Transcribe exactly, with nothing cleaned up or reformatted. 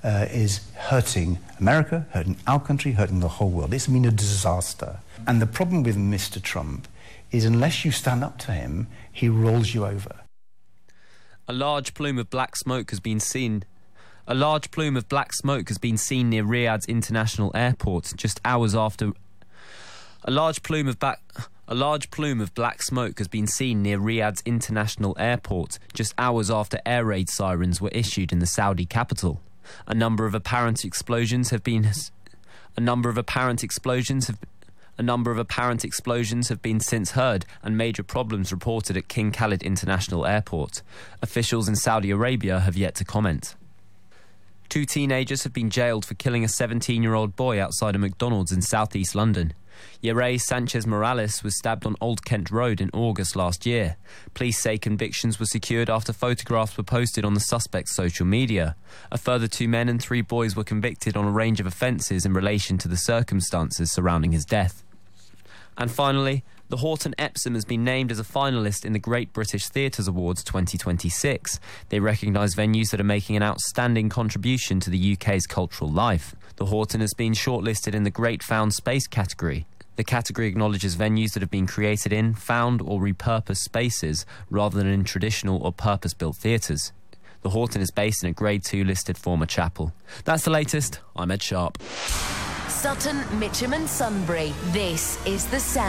uh, is hurting America, hurting our country, hurting the whole world. It's been a disaster. And the problem with Mister Trump is unless you stand up to him, he rolls you over. A large plume of black smoke has been seen. A large plume of black smoke has been seen near Riyadh's international airport just hours after. A large plume of black. A large plume of black smoke has been seen near Riyadh's international airport just hours after air raid sirens were issued in the Saudi capital. A number of apparent explosions have been. A number of apparent explosions have. A number of apparent explosions have been since heard and major problems reported at King Khalid International Airport. Officials in Saudi Arabia have yet to comment. Two teenagers have been jailed for killing a seventeen-year-old boy outside a McDonald's in southeast London. Yerray Sanchez Morales was stabbed on Old Kent Road in August last year. Police say convictions were secured after photographs were posted on the suspect's social media. A further two men and three boys were convicted on a range of offences in relation to the circumstances surrounding his death. And finally, the Horton Epsom has been named as a finalist in the Great British Theatres Awards twenty twenty-six. They recognise venues that are making an outstanding contribution to the U K's cultural life. The Horton has been shortlisted in the Great Found Space category. The category acknowledges venues that have been created in, found or repurposed spaces rather than in traditional or purpose-built theatres. The Horton is based in a Grade two listed former chapel. That's the latest. I'm Ed Sharp. Sutton, Mitcham and Sunbury. This is The Sound.